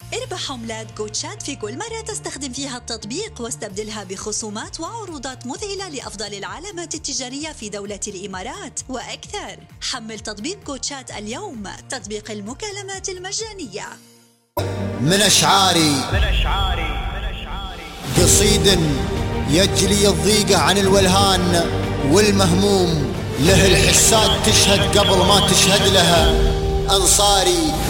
اربح عملات كوتشات في كل مرة تستخدم فيها التطبيق، واستبدلها بخصومات وعروضات مذهلة لأفضل العلامات التجارية في دولة الإمارات وأكثر. حمل تطبيق كوتشات اليوم، تطبيق المكالمات المجانية. من أشعاري قصيد يجلي الضيقة عن الولهان والمهموم، له الحساد تشهد قبل ما تشهد لها أنصاري.